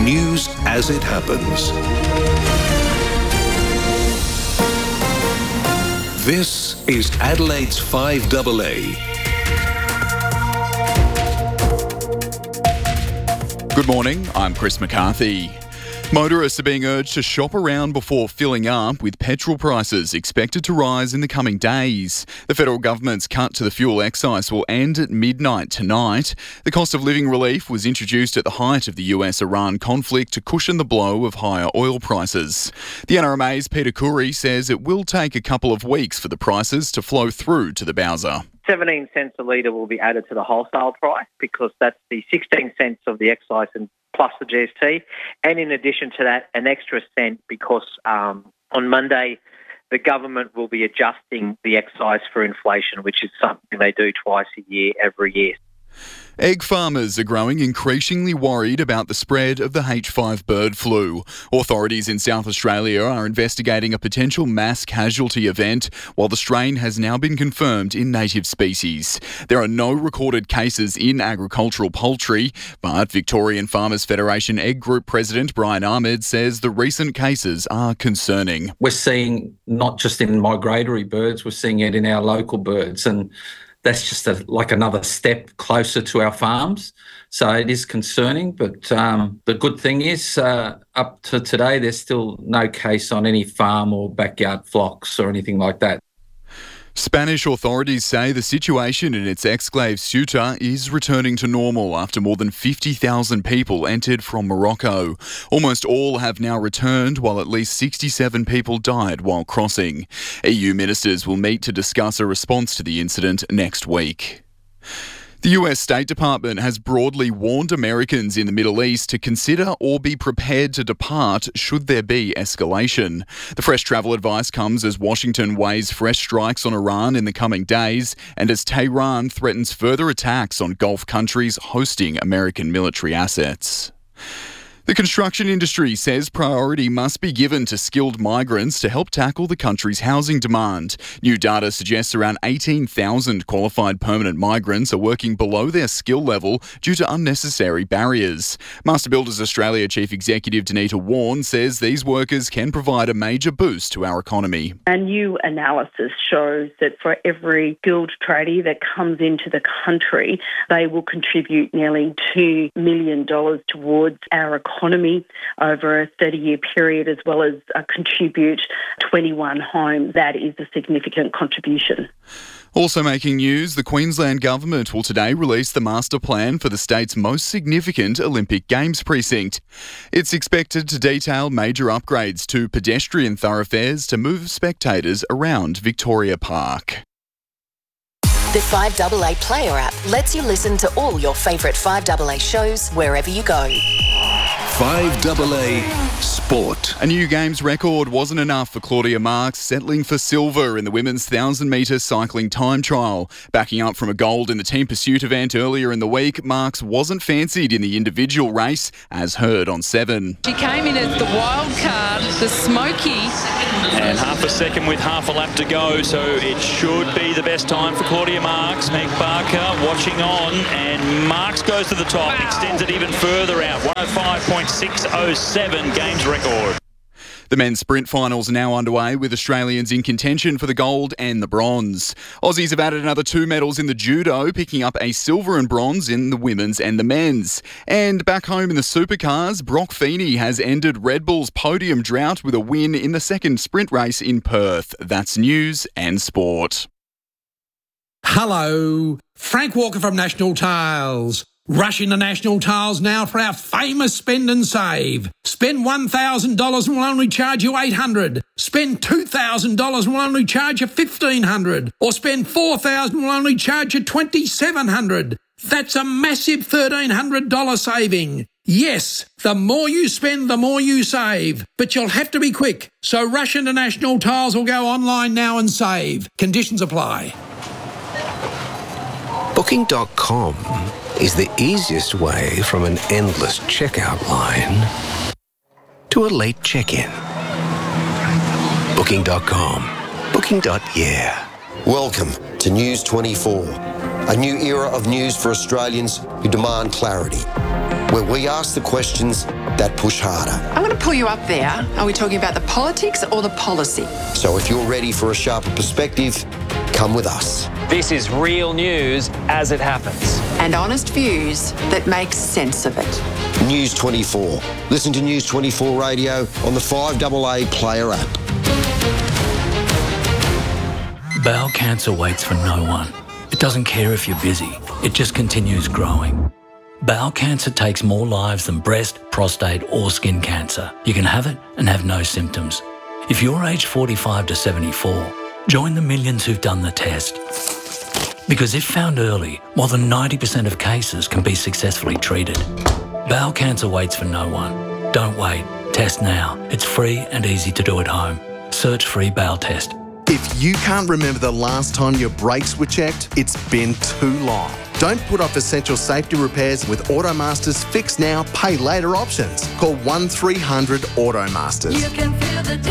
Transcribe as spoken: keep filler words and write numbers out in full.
News as it happens. This is Adelaide's five A A. Good morning, I'm Chris McCarthy. Motorists are being urged to shop around before filling up, with petrol prices expected to rise in the coming days. The federal government's cut to the fuel excise will end at midnight tonight. The cost of living relief was introduced at the height of the U S Iran conflict to cushion the blow of higher oil prices. The N R M A's Peter Khoury says it will take a couple of weeks for the prices to flow through to the Bowser. seventeen cents a litre will be added to the wholesale price because that's the sixteen cents of the excise and plus the G S T. And in addition to that, an extra cent because um, on Monday, the government will be adjusting the excise for inflation, which is something they do twice a year, every year. Egg farmers are growing increasingly worried about the spread of the H five bird flu. Authorities in South Australia are investigating a potential mass casualty event, while the strain has now been confirmed in native species. There are no recorded cases in agricultural poultry, but Victorian Farmers Federation Egg Group President Brian Ahmed says the recent cases are concerning. We're seeing not just in migratory birds, we're seeing it in our local birds, and that's just a, like another step closer to our farms. So it is concerning, but um, the good thing is uh, up to today, there's still no case on any farm or backyard flocks or anything like that. Spanish authorities say the situation in its exclave Ceuta is returning to normal after more than fifty thousand people entered from Morocco. Almost all have now returned, while at least sixty-seven people died while crossing. E U ministers will meet to discuss a response to the incident next week. The U S State Department has broadly warned Americans in the Middle East to consider or be prepared to depart should there be escalation. The fresh travel advice comes as Washington weighs fresh strikes on Iran in the coming days and as Tehran threatens further attacks on Gulf countries hosting American military assets. The construction industry says priority must be given to skilled migrants to help tackle the country's housing demand. New data suggests around eighteen thousand qualified permanent migrants are working below their skill level due to unnecessary barriers. Master Builders Australia Chief Executive Danita Warren says these workers can provide a major boost to our economy. A new analysis shows that for every skilled tradie that comes into the country, they will contribute nearly two million dollars towards our economy. economy over a thirty-year period, as well as uh, contribute twenty-one homes. That is a significant contribution. Also making news, the Queensland Government will today release the master plan for the state's most significant Olympic Games precinct. It's expected to detail major upgrades to pedestrian thoroughfares to move spectators around Victoria Park. The five A A Player app lets you listen to all your favourite five A A shows wherever you go. five A A Sport. A new games record wasn't enough for Claudia Marks, settling for silver in the women's one thousand metre cycling time trial. Backing up from a gold in the team pursuit event earlier in the week, Marks wasn't fancied in the individual race, as heard on Seven. She came in as the wild card, the smoky. And half a second with half a lap to go, so it should be the best time for Claudia Marks. Meg Barker watching on, and Marks goes to the top, wow. Extends it even further out. one oh five point six oh seven games record. The men's sprint finals are now underway, with Australians in contention for the gold and the bronze. Aussies have added another two medals in the judo, picking up a silver and bronze in the women's and the men's. And back home in the supercars, Brock Feeney has ended Red Bull's podium drought with a win in the second sprint race in Perth. That's news and sport. Hello, Frank Walker from National Tiles. Rush into National Tiles now for our famous spend and save. Spend one thousand dollars and we'll only charge you eight hundred dollars. Spend two thousand dollars and we'll only charge you fifteen hundred dollars. Or spend four thousand dollars and we'll only charge you twenty-seven hundred dollars. That's a massive thirteen hundred dollars saving. Yes, the more you spend, the more you save. But you'll have to be quick. So rush into National Tiles or go online now and save. Conditions apply. Booking dot com is the easiest way from an endless checkout line to a late check-in. Booking dot com. Booking. Yeah. Welcome to News twenty-four, a new era of news for Australians who demand clarity. where we ask the questions that push harder. I'm going to pull you up there. Are we talking about the politics or the policy? So if you're ready for a sharper perspective, come with us. This is real news as it happens. And honest views that make sense of it. News twenty-four. Listen to News twenty-four Radio on the five A A Player app. Bowel cancer waits for no one. It doesn't care if you're busy. It just continues growing. Bowel cancer takes more lives than breast, prostate or skin cancer. You can have it and have no symptoms. If you're aged forty-five to seventy-four, join the millions who've done the test. Because if found early, more than ninety percent of cases can be successfully treated. Bowel cancer waits for no one. Don't wait. Test now. It's free and easy to do at home. Search free bowel test. If you can't remember the last time your brakes were checked, it's been too long. Don't put off essential safety repairs with Automaster's Fix Now, Pay Later options. Call one three hundred Automasters. You can feel the